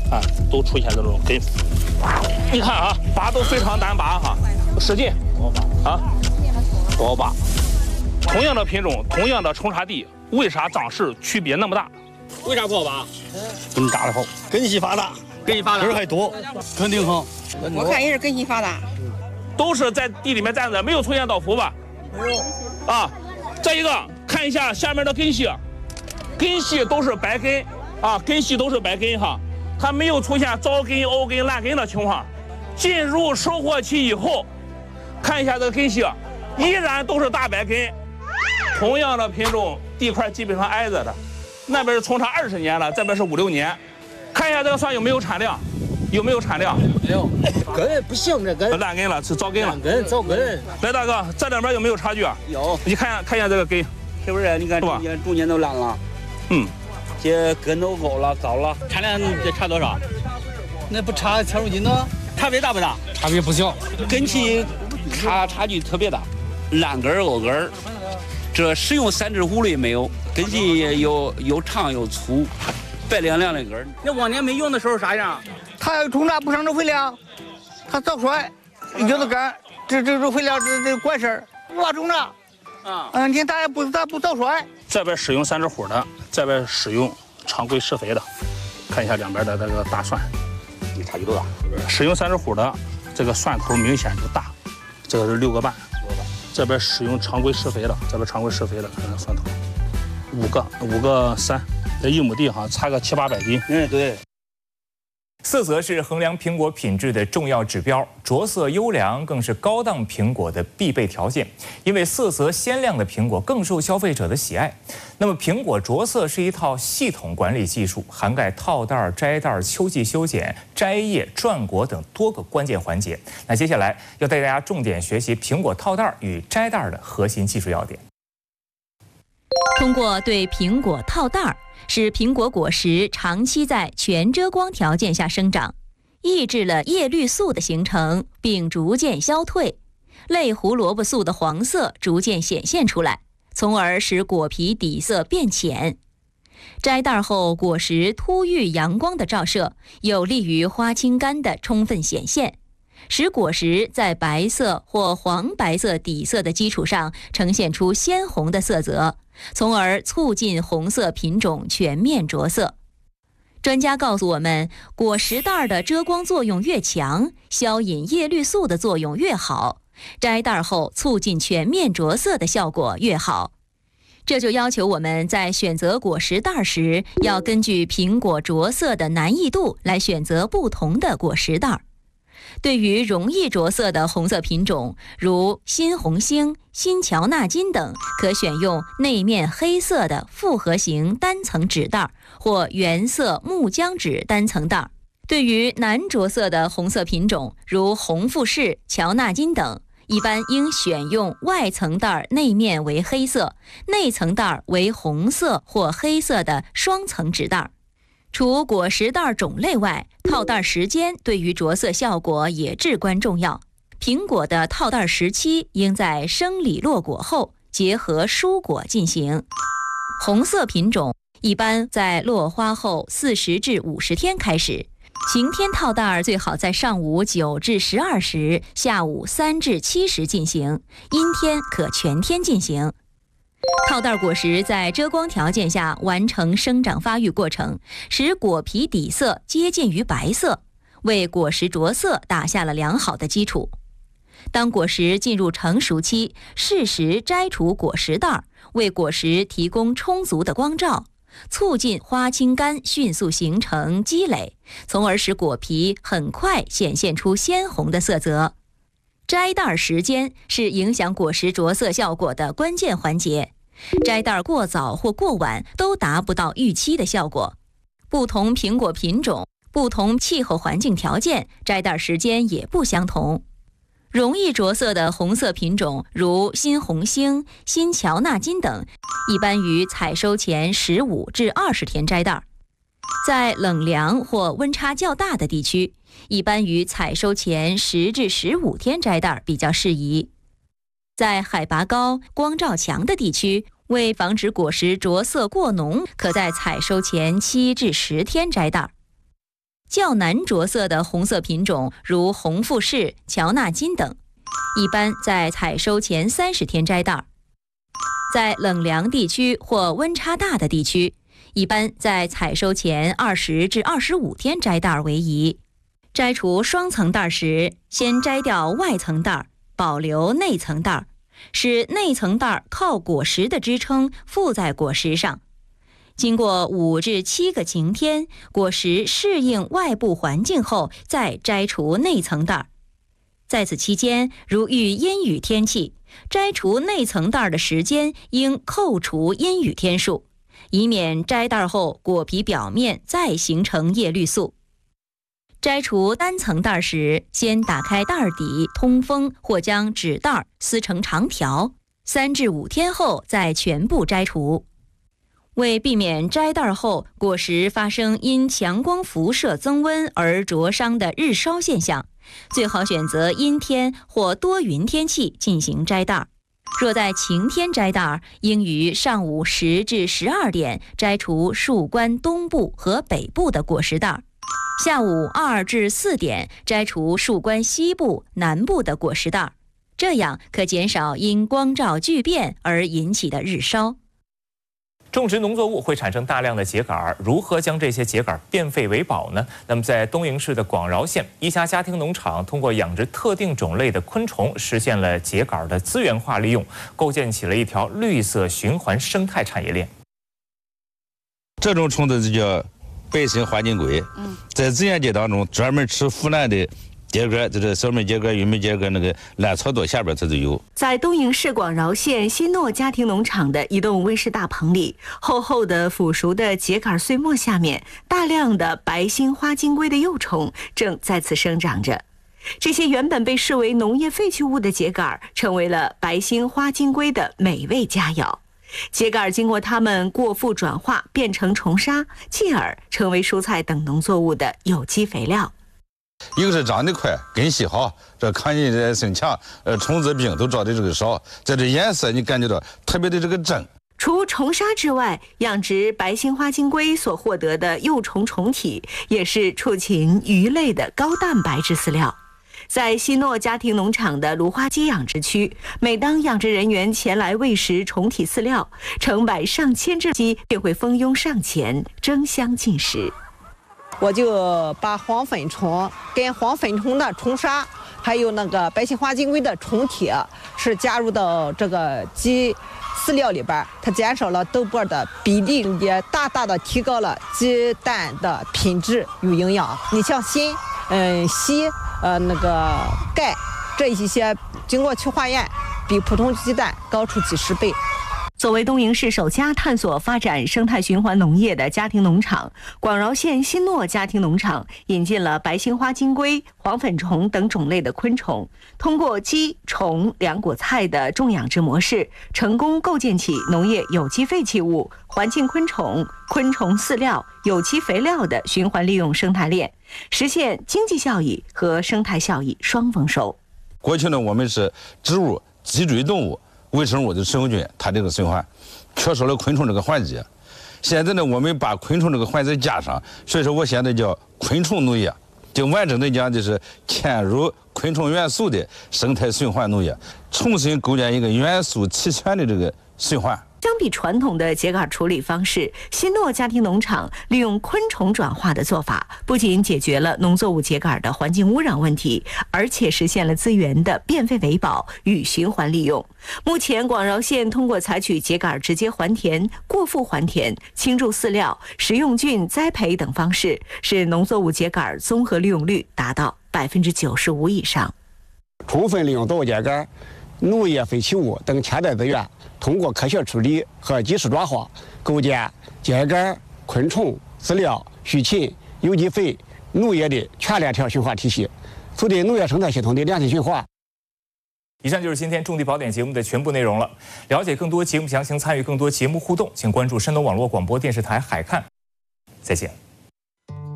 啊，都出现这种根。你看啊，拔都非常难拔哈，使劲，啊，不好拔。同样的品种，同样的冲插地，为啥长势区别那么大？为啥不好拔？ 根扎的好，根系发达，根儿还多，肯定好。 我看也是根系发达。 都是在地里面站着，没有出现倒伏吧？ 没有。 啊，再一个看一下下面的根系，根系都是白根啊，根系都是白根哈，它没有出现糟根、凹根、烂根的情况。进入收获期以后，看一下这个根系，依然都是大白根。同样的品种，地块基本上挨着的，那边是从差20年了，这边是5、6年。看一下这个蒜有没有产量，有没有产量？ 没有，根不行，这根烂根了，是糟根了。 糟根。 来，大哥，这两边有没有差距啊？ 有。 你看一下这个根， 是不是？你看中间都烂了。这根都高了， 产量得差多少？那不差7、5斤呢？ 差别大不大？ 差别不小。 根系差距特别大，烂根凹根。这使用3支虎类没有，根系又长又粗，白亮亮的根。 那往年没用的时候啥样？ 它要冲插不上这肥料，它早衰，有的根这肥料这管事儿，不怕冲插。你看它不早衰。 这边使用3只虎的，这边使用常规施肥的，看一下两边的这个大蒜， 你差距多大？ 使用3只虎的，这个蒜头明显就大，这个是6个半。这边使用常规施肥的，这边常规施肥的，看看蒜头，5个3，这1亩地哈差个700、800斤。 对。 色泽是衡量苹果品质的重要指标，着色优良更是高档苹果的必备条件。因为色泽鲜亮的苹果更受消费者的喜爱。那么，苹果着色是一套系统管理技术，涵盖套袋、摘袋、秋季修剪、摘叶、转果等多个关键环节。那接下来要带大家重点学习苹果套袋与摘袋的核心技术要点。 通过对苹果套袋使苹果果实长期在全遮光条件下生长，抑制了叶绿素的形成，并逐渐消退，类胡萝卜素的黄色逐渐显现出来，从而使果皮底色变浅。摘袋后，果实突遇阳光的照射，有利于花青苷的充分显现，使果实在白色或黄白色底色的基础上呈现出鲜红的色泽，从而促进红色品种全面着色。专家告诉我们，果实袋的遮光作用越强，消引叶绿素的作用越好，摘袋后促进全面着色的效果越好。这就要求我们在选择果实袋时，要根据苹果着色的难易度来选择不同的果实袋。对于容易着色的红色品种，如新红星、新乔纳金等，可选用内面黑色的复合型单层纸袋或原色木浆纸单层袋。对于难着色的红色品种，如红富士、乔纳金等，一般应选用外层袋内面为黑色，内层袋为红色或黑色的双层纸袋。除果实袋种类外，套袋时间对于着色效果也至关重要。苹果的套袋时期应在生理落果后，结合蔬果进行。红色品种一般在落花后40至50天开始。晴天套袋最好在上午9至12时，下午3至7时进行，阴天可全天进行。套袋果实在遮光条件下完成生长发育过程，使果皮底色接近于白色，为果实着色打下了良好的基础。当果实进入成熟期，适时摘除果实袋，为果实提供充足的光照，促进花青苷迅速形成积累，从而使果皮很快显现出鲜红的色泽。摘袋时间是影响果实着色效果的关键环节，摘袋过早或过晚都达不到预期的效果。不同苹果品种、不同气候环境条件，摘袋时间也不相同。容易着色的红色品种，如新红星、新乔纳金等，一般于采收前15至20天摘袋。在冷凉或温差较大的地区，一般于采收前10至15天摘袋比较适宜。在海拔高、光照强的地区，为防止果实着色过浓，可在采收前7至10天摘袋。 较难着色的红色品种，如红富士、乔纳金等，一般在采收前30天摘袋。在冷凉地区或温差大的地区，一般在采收前20至25天摘袋为宜。摘除双层袋时，先摘掉外层袋，保留内层袋，使内层袋靠果实的支撑附在果实上。经过5至7个晴天，果实适应外部环境后，再摘除内层袋。在此期间，如遇阴雨天气，摘除内层袋的时间应扣除阴雨天数，以免摘袋后果皮表面再形成叶绿素。摘除单层袋时，先打开袋底通风，或将纸袋撕成长条，3至5天后再全部摘除。为避免摘袋后果实发生因强光辐射增温而灼伤的日烧现象，最好选择阴天或多云天气进行摘袋。若在晴天摘袋，应于上午10至12点摘除树冠东部和北部的果实袋，下午2至4点摘除树冠西部、南部的果实袋，这样可减少因光照巨变而引起的日烧。 种植农作物会产生大量的秸秆，如何将这些秸秆变废为宝呢？那么在东营市的广饶县，一家家庭农场通过养殖特定种类的昆虫，实现了秸秆的资源化利用，构建起了一条绿色循环生态产业链。 这种虫子就叫白心花金龟，在自然界当中专门吃腐烂的秸秆，就是小麦秸秆、玉米秸秆那个烂草垛下边它就有。 在东营市广饶县新诺家庭农场的一栋温室大棚里，厚厚的腐熟的秸秆碎末下面，大量的白心花金龟的幼虫正在此生长着。这些原本被视为农业废弃物的秸秆，成为了白心花金龟的美味佳肴。秸秆经过它们过复转化，变成虫沙，继而成为蔬菜等农作物的有机肥料。 一个是长得快，根系好，这抗逆性强，虫子病都找的这个少。在这颜色你感觉到特别的这个正。 除虫沙之外，养殖白心花金龟所获得的幼虫虫体，也是畜禽鱼类的高蛋白质饲料。在西诺家庭农场的芦花鸡养殖区，每当养殖人员前来喂食虫体饲料，成百上千只鸡便会蜂拥上前争相进食。 我就把黄粉虫跟黄粉虫的虫沙，还有那个白心花金龟的虫体，是加入到这个鸡饲料里边，它减少了豆粕的比例，也大大的提高了鸡蛋的品质与营养。你像锌、硒、那个钙这一些，经过去化验，比普通鸡蛋高出几10倍。 作为东营市首家探索发展生态循环农业的家庭农场，广饶县新诺家庭农场引进了白心花金龟、黄粉虫等种类的昆虫，通过鸡、虫、两果菜的种养殖模式，成功构建起农业有机废弃物、环境昆虫、昆虫饲料、有机肥料的循环利用生态链，实现经济效益和生态效益双丰收。 过去呢，我们是植物、脊椎动物、微生物的食用菌，它这个循环缺少了昆虫这个环节。现在呢，我们把昆虫这个环节加上，所以说我现在叫昆虫农业，就完整的讲就是嵌入昆虫元素的生态循环农业，重新构建一个元素齐全的这个循环。 相比传统的秸秆处理方式，新诺家庭农场利用昆虫转化的做法，不仅解决了农作物秸秆的环境污染问题，而且实现了资源的变废为宝与循环利用。目前，广饶县通过采取秸秆直接还田、过复还田、倾注饲料、食用菌栽培等方式，使农作物秸秆综合利用率达到95%以上。 充分利用作物秸秆、农业废弃物等潜在资源，通过科学处理和及时转化，构建秸秆、昆虫、饲料、畜禽、有机肥、农业的全链条循环体系，促进农业生态系统的良性循环。 以上就是今天种地宝典节目的全部内容了。了解更多节目详情，参与更多节目互动，请关注山东网络广播电视台海看。再见。